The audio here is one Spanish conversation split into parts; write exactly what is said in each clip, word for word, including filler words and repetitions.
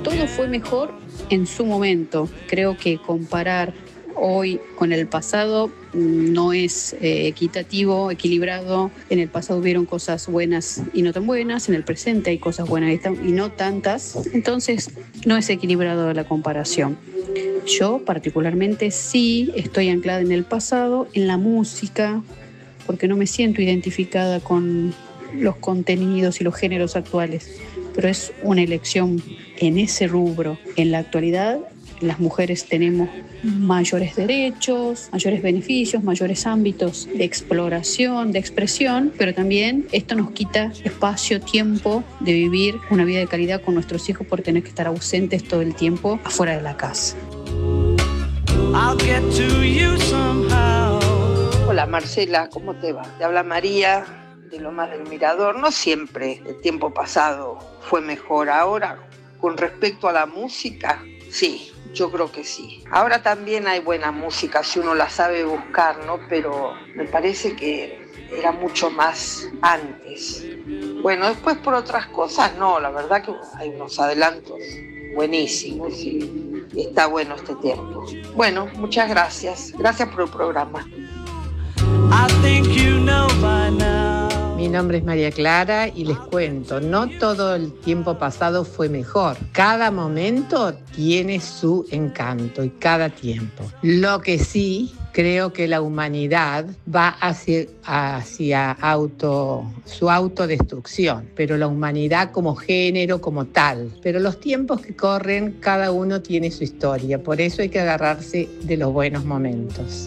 todo fue mejor en su momento. Creo que comparar hoy con el pasado no es eh, equitativo, equilibrado. En el pasado hubieron cosas buenas y no tan buenas, en el presente hay cosas buenas y, tan, y no tantas, entonces no es equilibrado la comparación. Yo particularmente sí estoy anclada en el pasado, en la música, porque no me siento identificada con los contenidos y los géneros actuales, pero es una elección en ese rubro. En la actualidad, las mujeres tenemos mayores derechos, mayores beneficios, mayores ámbitos de exploración, de expresión, pero también esto nos quita espacio, tiempo de vivir una vida de calidad con nuestros hijos por tener que estar ausentes todo el tiempo afuera de la casa. I'll get to you somehow. Hola Marcela, ¿cómo te va? Te habla María de Lomas del Mirador. No siempre el tiempo pasado fue mejor. Ahora, con respecto a la música, sí. Yo creo que sí. Ahora también hay buena música si uno la sabe buscar, ¿no? Pero me parece que era mucho más antes. Bueno, después por otras cosas, no, la verdad que hay unos adelantos buenísimos y está bueno este tiempo. Bueno, muchas gracias. Gracias por el programa. I think you know by now. Mi nombre es María Clara y les cuento, no todo el tiempo pasado fue mejor. Cada momento tiene su encanto y cada tiempo. Lo que sí, creo que la humanidad va hacia, hacia auto, su autodestrucción, pero la humanidad como género, como tal. Pero los tiempos que corren, cada uno tiene su historia, por eso hay que agarrarse de los buenos momentos.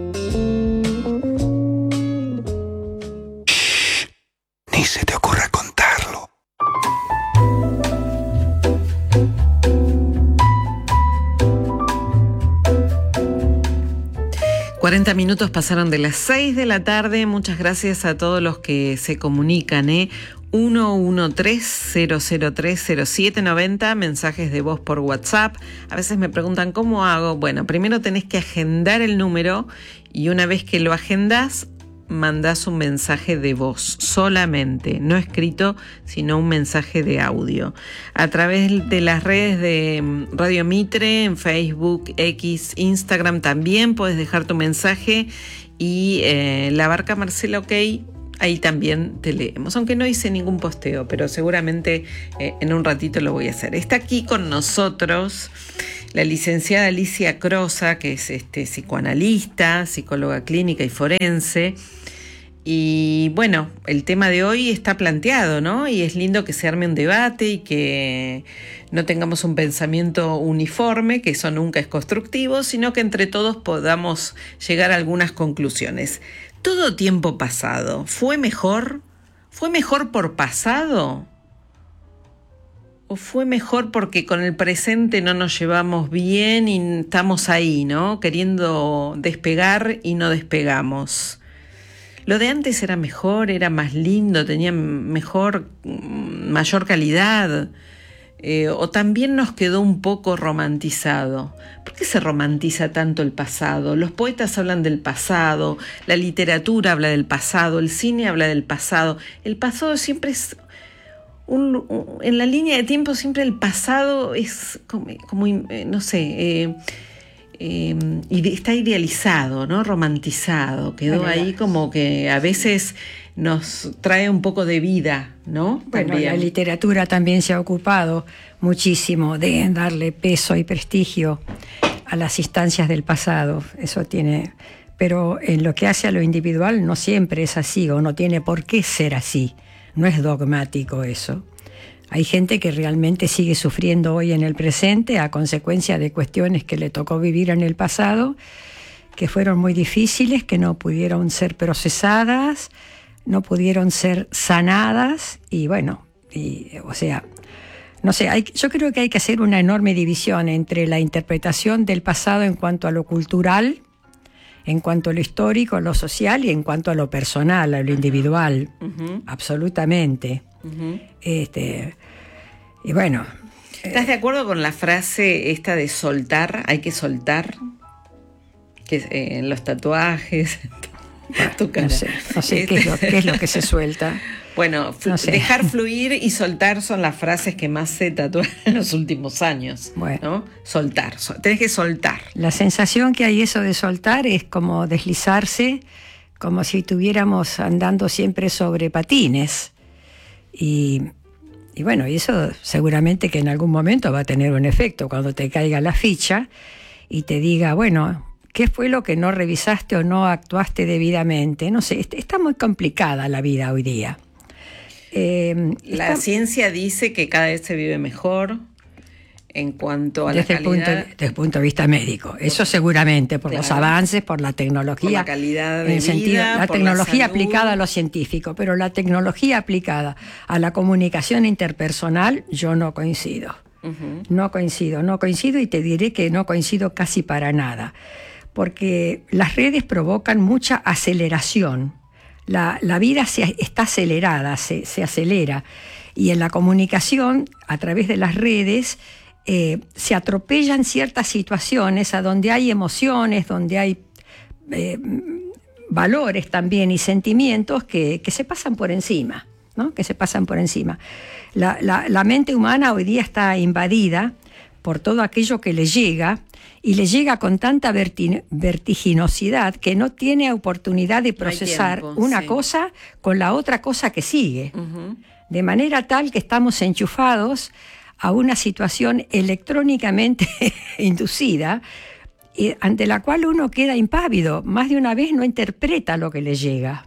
Ni se te ocurra contarlo. cuarenta minutos pasaron de las seis de la tarde. Muchas gracias a todos los que se comunican, ¿eh? uno uno tres cero cero tres cero siete nueve cero, mensajes de voz por WhatsApp. A veces me preguntan cómo hago. Bueno, primero tenés que agendar el número y una vez que lo agendás, mandás un mensaje de voz solamente, no escrito, sino un mensaje de audio. A través de las redes de Radio Mitre, en Facebook, X, Instagram, también puedes dejar tu mensaje y eh, la barca Marcela OK, ahí también te leemos, aunque no hice ningún posteo, pero seguramente eh, en un ratito lo voy a hacer. Está aquí con nosotros la licenciada Alicia Crosa, que es este, psicoanalista, psicóloga clínica y forense. Y bueno, el tema de hoy está planteado, ¿no? Y es lindo que se arme un debate y que no tengamos un pensamiento uniforme, que eso nunca es constructivo, sino que entre todos podamos llegar a algunas conclusiones. ¿Todo tiempo pasado fue mejor? ¿Fue mejor por pasado? ¿O fue mejor porque con el presente no nos llevamos bien y estamos ahí, ¿no? Queriendo despegar y no despegamos. Lo de antes era mejor, era más lindo, tenía mejor, mayor calidad. Eh, o también nos quedó un poco romantizado. ¿Por qué se romantiza tanto el pasado? Los poetas hablan del pasado, la literatura habla del pasado, el cine habla del pasado. El pasado siempre es... Un, un, en la línea de tiempo siempre el pasado es como, como eh, no sé, eh, eh, está idealizado, ¿no? Romantizado, quedó bueno, ahí como que a veces nos trae un poco de vida, ¿no? Bueno, también. La literatura también se ha ocupado muchísimo de darle peso y prestigio a las instancias del pasado, eso tiene, pero en lo que hace a lo individual no siempre es así o no tiene por qué ser así. No es dogmático eso. Hay gente que realmente sigue sufriendo hoy en el presente a consecuencia de cuestiones que le tocó vivir en el pasado, que fueron muy difíciles, que no pudieron ser procesadas, no pudieron ser sanadas y bueno, y, o sea, no sé, hay, yo creo que hay que hacer una enorme división entre la interpretación del pasado en cuanto a lo cultural, en cuanto a lo histórico, a lo social y en cuanto a lo personal, a lo individual, uh-huh. absolutamente. Uh-huh. Este, y bueno. ¿Estás eh, de acuerdo con la frase esta de soltar? Hay que soltar, que eh, en los tatuajes, tu cara. No sé, no sé qué, es lo, qué es lo que se suelta. Bueno, fl- No sé. dejar fluir y soltar son las frases que más se tatúan en los últimos años. Bueno. ¿No? Soltar, sol- tenés que soltar. La sensación que hay eso de soltar es como deslizarse, como si estuviéramos andando siempre sobre patines. Y, y bueno, y eso seguramente que en algún momento va a tener un efecto cuando te caiga la ficha y te diga, bueno, ¿qué fue lo que no revisaste o no actuaste debidamente? No sé, está muy complicada la vida hoy día. Eh, La está, ciencia dice que cada vez se vive mejor en cuanto a desde la el, punto, calidad. desde el punto de vista médico, eso seguramente, por Claro. los avances, por la tecnología. Por la calidad de en el sentido, vida, la por tecnología la salud. aplicada a lo científico, pero la tecnología aplicada a la comunicación interpersonal, yo no coincido. Uh-huh. No coincido, no coincido y te diré que no coincido casi para nada, porque las redes provocan mucha aceleración. La, la vida se, está acelerada, se, se acelera, y en la comunicación, a través de las redes, eh, se atropellan ciertas situaciones a donde hay emociones, donde hay eh, valores también y sentimientos que, que se pasan por encima, ¿no? Que se pasan por encima. La, la, la mente humana hoy día está invadida por todo aquello que le llega, y le llega con tanta verti- vertiginosidad que no tiene oportunidad de procesar tiempo, una sí. cosa con la otra cosa que sigue. Uh-huh. De manera tal que estamos enchufados a una situación electrónicamente inducida, y ante la cual uno queda impávido. Más de una vez no interpreta lo que le llega.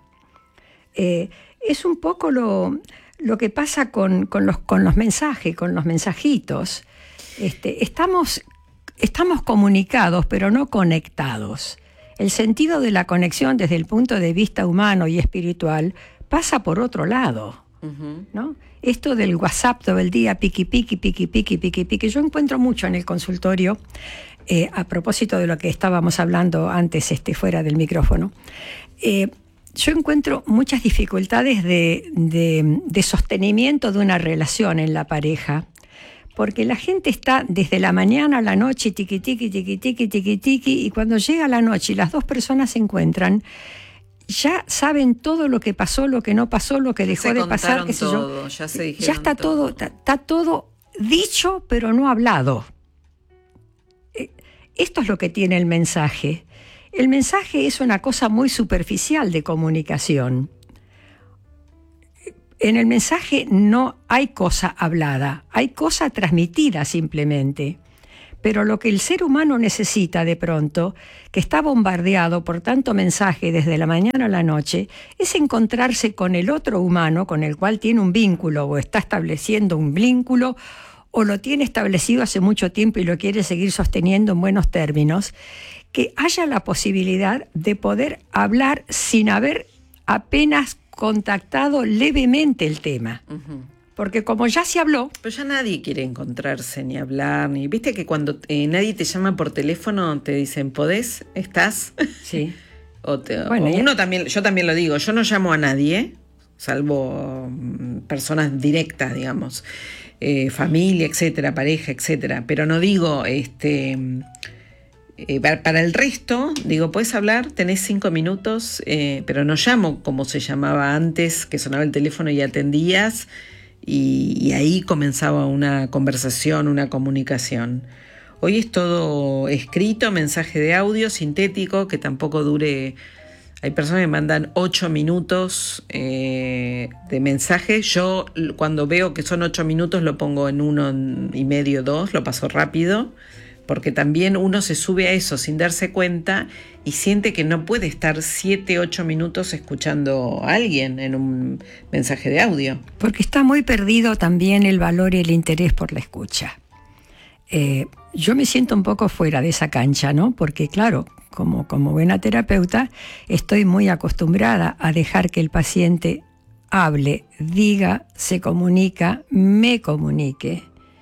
Eh, es un poco lo, lo que pasa con, con, los, con los mensajes, con los mensajitos. Este, estamos, estamos comunicados, pero no conectados. El sentido de la conexión desde el punto de vista humano y espiritual pasa por otro lado, Uh-huh. ¿no? Esto del WhatsApp todo el día, piqui, piqui, piqui, piqui, piqui, piqui, yo encuentro mucho en el consultorio, eh, a propósito de lo que estábamos hablando antes, este, fuera del micrófono. Eh, yo encuentro muchas dificultades de, de, de sostenimiento de una relación en la pareja, porque la gente está desde la mañana a la noche, tiqui, tiqui, tiqui, tiqui, tiqui, tiqui, y cuando llega la noche y las dos personas se encuentran, ya saben todo lo que pasó, lo que no pasó, lo que dejó Se de pasar, contaron qué sé yo. todo, ya se dijeron Ya está todo, todo. está, está todo dicho, pero no hablado. Eh, Esto es lo que tiene el mensaje. El mensaje es una cosa muy superficial de comunicación. En el mensaje no hay cosa hablada, hay cosa transmitida simplemente. Pero lo que el ser humano necesita de pronto, que está bombardeado por tanto mensaje desde la mañana a la noche, es encontrarse con el otro humano con el cual tiene un vínculo o está estableciendo un vínculo o lo tiene establecido hace mucho tiempo y lo quiere seguir sosteniendo en buenos términos, que haya la posibilidad de poder hablar sin haber apenas contactado levemente el tema. Uh-huh. Porque como ya se habló... Pero ya nadie quiere encontrarse, ni hablar, ni... Viste que cuando eh, nadie te llama por teléfono, te dicen, ¿podés? ¿Estás? Sí. o te, Bueno, o ya- uno también, yo también lo digo, yo no llamo a nadie, salvo mm, personas directas, digamos, eh, familia, etcétera, pareja, etcétera. Pero no digo, este... Eh, para, para el resto, digo, puedes hablar, tenés cinco minutos, eh, pero no llamo como se llamaba antes, que sonaba el teléfono y atendías, y, y ahí comenzaba una conversación, una comunicación. Hoy es todo escrito, mensaje de audio, sintético, que tampoco dure... Hay personas que mandan ocho minutos eh, de mensaje. Yo cuando veo que son ocho minutos lo pongo en uno y medio, dos, lo paso rápido. Porque también uno se sube a eso sin darse cuenta y siente que no puede estar siete, ocho minutos escuchando a alguien en un mensaje de audio. Porque está muy perdido también el valor y el interés por la escucha. Eh, yo me siento un poco fuera de esa cancha, ¿no? Porque claro, como, como buena terapeuta, estoy muy acostumbrada a dejar que el paciente hable, diga, se comunica, me comunique.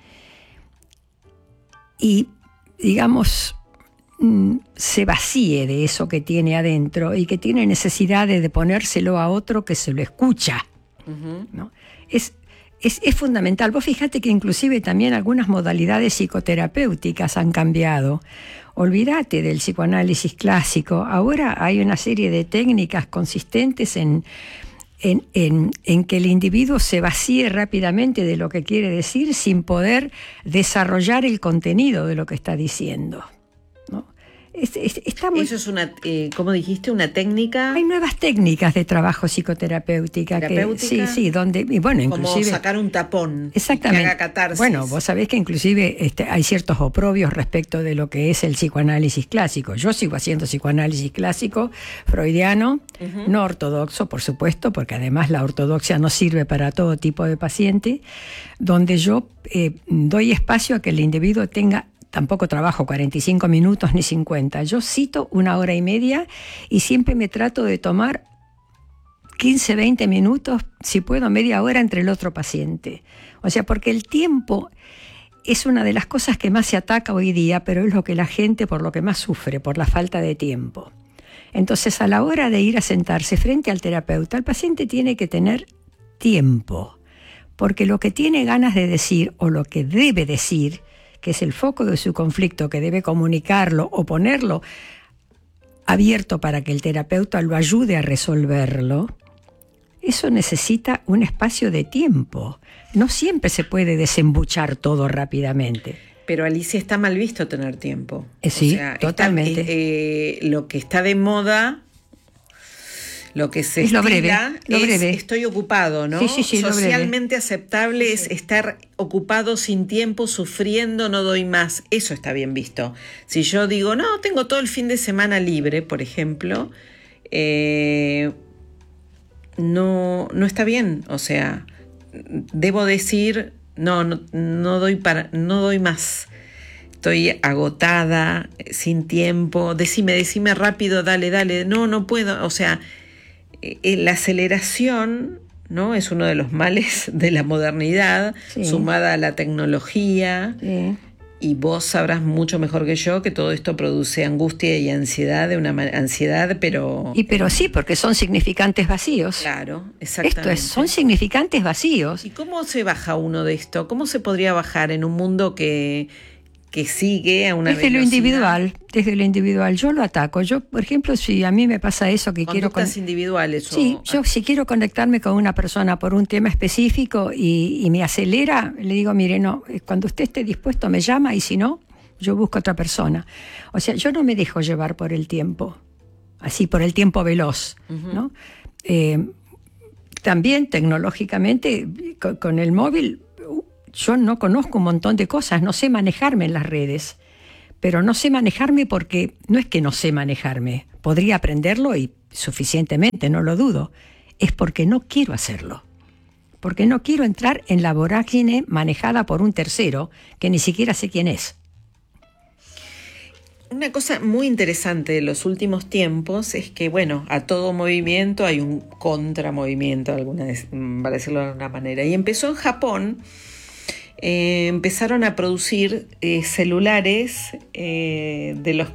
Y digamos, se vacíe de eso que tiene adentro y que tiene necesidad de ponérselo a otro que se lo escucha. Uh-huh. ¿No? Es, es, es fundamental. Vos fíjate que inclusive también algunas modalidades psicoterapéuticas han cambiado. Olvídate del psicoanálisis clásico. Ahora hay una serie de técnicas consistentes en, en, en, en que el individuo se vacíe rápidamente de lo que quiere decir sin poder desarrollar el contenido de lo que está diciendo, ¿no? Es, es, está muy... Eso es una, eh, ¿cómo dijiste? Una técnica. Hay nuevas técnicas de trabajo psicoterapéutica. ¿Terapéutica? Que, sí, sí, donde, y bueno, inclusive... Como sacar un tapón. Exactamente. Que haga catarsis. Bueno, vos sabés que inclusive este, hay ciertos oprobios respecto de lo que es el psicoanálisis clásico. Yo sigo haciendo psicoanálisis clásico, freudiano, uh-huh. no ortodoxo, por supuesto, porque además la ortodoxia no sirve para todo tipo de paciente, donde yo eh, doy espacio a que el individuo tenga... Tampoco trabajo cuarenta y cinco minutos ni cincuenta. Yo cito una hora y media y siempre me trato de tomar quince, veinte minutos, si puedo media hora entre el otro paciente. O sea, porque el tiempo es una de las cosas que más se ataca hoy día, pero es lo que la gente por lo que más sufre, por la falta de tiempo. Entonces, a la hora de ir a sentarse frente al terapeuta, el paciente tiene que tener tiempo, porque lo que tiene ganas de decir o lo que debe decir, que es el foco de su conflicto, que debe comunicarlo o ponerlo abierto para que el terapeuta lo ayude a resolverlo, eso necesita un espacio de tiempo. No siempre se puede desembuchar todo rápidamente. Pero, Alicia, está mal visto tener tiempo. Eh, sí, o sea, totalmente. Está, eh, eh, lo que está de moda... Lo que se es lo breve, lo es breve. Estoy ocupado, ¿no? Sí, sí, sí, Socialmente aceptable es estar ocupado sin tiempo, sufriendo, no doy más. Eso está bien visto. Si yo digo, no, tengo todo el fin de semana libre, por ejemplo, eh, no, no está bien. O sea, debo decir, no, no, no doy para, no doy más. Estoy agotada, sin tiempo. Decime, decime rápido, dale, dale. No, no puedo. O sea, la aceleración, ¿no? Es uno de los males de la modernidad, sí. sumada a la tecnología. Sí. Y vos sabrás mucho mejor que yo que todo esto produce angustia y ansiedad, de una ansiedad, pero... Y pero sí, porque son significantes vacíos. Claro, exactamente. Esto es, son significantes vacíos. ¿Y cómo se baja uno de esto? ¿Cómo se podría bajar en un mundo que... que sigue a una desde velocidad. lo individual, desde lo individual. Yo lo ataco. Yo, por ejemplo, si a mí me pasa eso que quiero... Conductas individuales. Sí, o... yo si quiero conectarme con una persona por un tema específico y, y me acelera, le digo, mire, no, cuando usted esté dispuesto me llama y si no, yo busco otra persona. O sea, yo no me dejo llevar por el tiempo, así por el tiempo veloz, uh-huh. ¿no? Eh, también tecnológicamente, con, con el móvil... Yo no conozco un montón de cosas, no sé manejarme en las redes, pero no sé manejarme porque no es que no sé manejarme, podría aprenderlo y suficientemente, no lo dudo, es porque no quiero hacerlo, porque no quiero entrar en la vorágine manejada por un tercero que ni siquiera sé quién es. Una cosa muy interesante de los últimos tiempos es que, bueno, a todo movimiento hay un contramovimiento, alguna vez, para decirlo de alguna manera, y empezó en Japón. Eh, empezaron a producir eh, celulares eh, de los